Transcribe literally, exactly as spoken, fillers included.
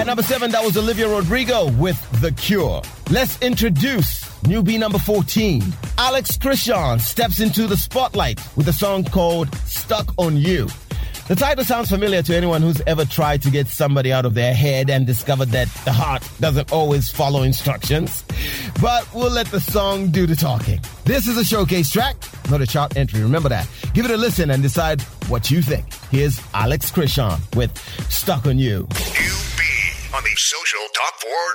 At number seven, that was Olivia Rodrigo with The Cure. Let's introduce newbie number fourteen. Alex Christian steps into the spotlight with a song called Stuck on You. The title sounds familiar to anyone who's ever tried to get somebody out of their head and discovered that the heart doesn't always follow instructions. But we'll let the song do the talking. This is a showcase track, not a chart entry. Remember that. Give it a listen and decide what you think. Here's Alex Christian with Stuck on You. New B on the Social Top four